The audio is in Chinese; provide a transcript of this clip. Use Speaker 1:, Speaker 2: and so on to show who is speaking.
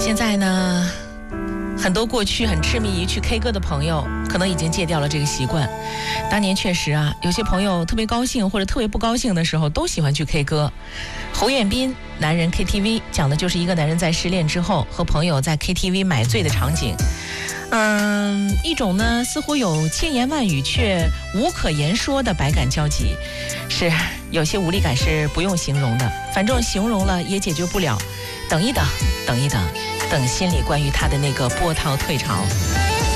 Speaker 1: 现在呢，很多过去很痴迷于去 K 歌的朋友，可能已经戒掉了这个习惯。当年确实啊，有些朋友特别高兴或者特别不高兴的时候，都喜欢去 K 歌。侯彦斌《男人 KTV》讲的就是一个男人在失恋之后和朋友在 KTV 买醉的场景。一种呢似乎有千言万语却无可言说的百感交集，是有些无力感是不用形容的，反正形容了也解决不了。等一等，等一等，等心里关于他的那个波涛退潮。